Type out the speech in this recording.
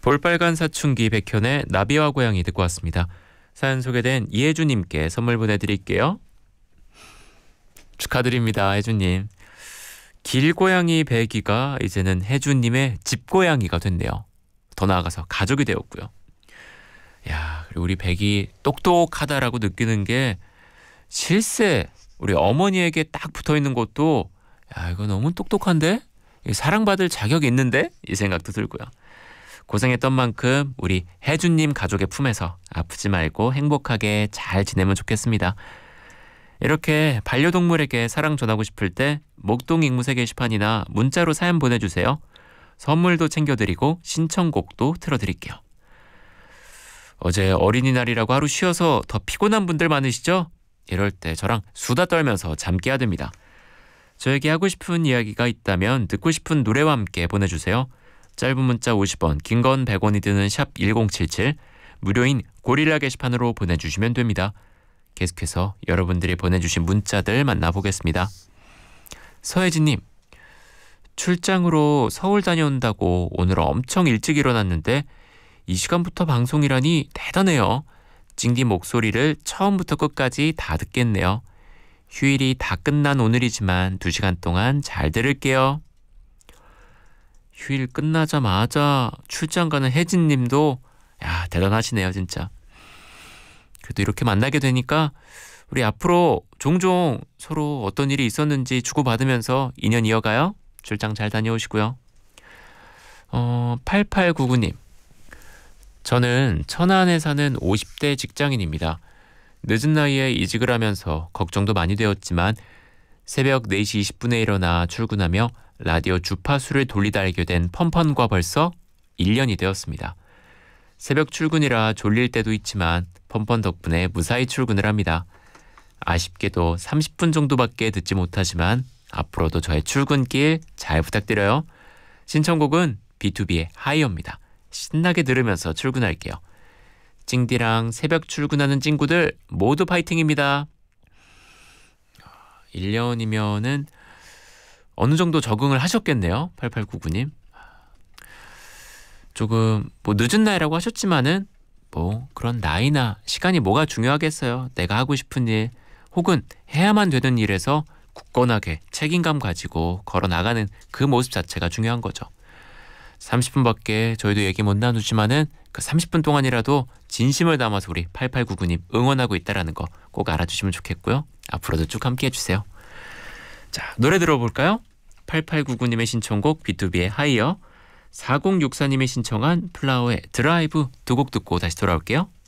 볼빨간 사춘기 백현의 나비와 고양이 듣고 왔습니다. 사연 소개된 이혜주님께 선물 보내드릴게요. 축하드립니다, 혜주님. 길고양이 배기가 이제는 혜주님의 집고양이가 됐네요. 더 나아가서 가족이 되었고요. 야, 그리고 우리 백이 똑똑하다라고 느끼는 게 실세 우리 어머니에게 딱 붙어있는 것도 야, 이거 너무 똑똑한데? 사랑받을 자격이 있는데? 이 생각도 들고요. 고생했던 만큼 우리 혜주님 가족의 품에서 아프지 말고 행복하게 잘 지내면 좋겠습니다. 이렇게 반려동물에게 사랑 전하고 싶을 때 목동 잉무새 게시판이나 문자로 사연 보내주세요. 선물도 챙겨드리고 신청곡도 틀어드릴게요. 어제 어린이날이라고 하루 쉬어서 더 피곤한 분들 많으시죠? 이럴 때 저랑 수다 떨면서 잠 깨야 됩니다. 저에게 하고 싶은 이야기가 있다면 듣고 싶은 노래와 함께 보내주세요. 짧은 문자 50원, 긴 건 100원이 드는 샵 1077, 무료인 고릴라 게시판으로 보내주시면 됩니다. 계속해서 여러분들이 보내주신 문자들 만나보겠습니다. 서혜진님, 출장으로 서울 다녀온다고 오늘 엄청 일찍 일어났는데 이 시간부터 방송이라니 대단해요. 찡디 목소리를 처음부터 끝까지 다 듣겠네요. 휴일이 다 끝난 오늘이지만 2시간 동안 잘 들을게요. 휴일 끝나자마자 출장 가는 혜진님도 야 대단하시네요 진짜. 그래도 이렇게 만나게 되니까 우리 앞으로 종종 서로 어떤 일이 있었는지 주고받으면서 인연 이어가요. 출장 잘 다녀오시고요. 8899님, 저는 천안에 사는 50대 직장인입니다. 늦은 나이에 이직을 하면서 걱정도 많이 되었지만 새벽 4시 20분에 일어나 출근하며 라디오 주파수를 돌리다 알게 된 펀펀과 벌써 1년이 되었습니다. 새벽 출근이라 졸릴 때도 있지만 펀펀 덕분에 무사히 출근을 합니다. 아쉽게도 30분 정도밖에 듣지 못하지만 앞으로도 저의 출근길 잘 부탁드려요. 신청곡은 B2B의 하이어입니다. 신나게 들으면서 출근할게요. 찡디랑 새벽 출근하는 친구들 모두 파이팅입니다. 1년이면은 어느 정도 적응을 하셨겠네요. 8899님. 조금 뭐 늦은 나이라고 하셨지만은 뭐 그런 나이나 시간이 뭐가 중요하겠어요. 내가 하고 싶은 일 혹은 해야만 되는 일에서 굳건하게 책임감 가지고 걸어나가는 그 모습 자체가 중요한 거죠. 30분밖에 저희도 얘기 못 나누지만은 그 30분 동안이라도 진심을 담아서 우리 8899님 응원하고 있다라는 거 꼭 알아주시면 좋겠고요. 앞으로도 쭉 함께 해주세요. 자, 노래 들어볼까요? 8899님의 신청곡 B2B의 하이어, 4064님의 신청한 플라워의 드라이브 두 곡 듣고 다시 돌아올게요.